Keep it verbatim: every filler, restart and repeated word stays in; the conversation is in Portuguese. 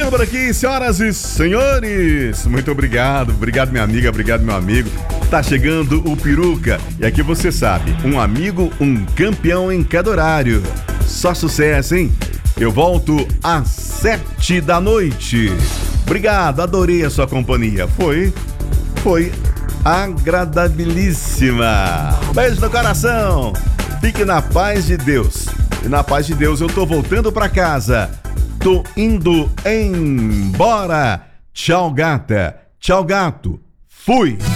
chegando por aqui, senhoras e senhores. Muito obrigado, obrigado minha amiga, obrigado meu amigo. Tá chegando o Peruca. E aqui você sabe, um amigo, um campeão em cada horário. Só sucesso, hein? Eu volto às sete da noite. Obrigado, adorei a sua companhia. Foi, foi agradabilíssima. Beijo no coração. Fique na paz de Deus. E na paz de Deus eu tô voltando pra casa. Tô indo embora. Tchau, gata. Tchau, gato. Fui.